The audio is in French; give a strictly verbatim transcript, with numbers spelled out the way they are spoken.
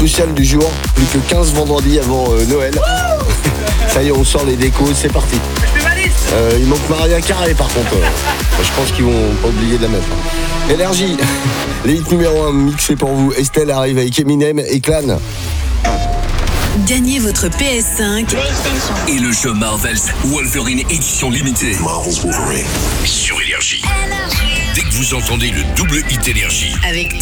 Spécial du jour, plus que quinze vendredis avant euh, Noël. Ça y est, on sort les décos, c'est parti. Euh, il manque Maria Carré par contre. Euh, je pense qu'ils vont pas oublier de la mettre. Énergie, les hits numéro un mixés pour vous. Estelle arrive avec Eminem et Clan. Gagnez votre P S cinq et le jeu Marvel's Wolverine édition limitée. Marvel's Wolverine. Sur Énergie. Dès que vous entendez le double hit Énergie. avec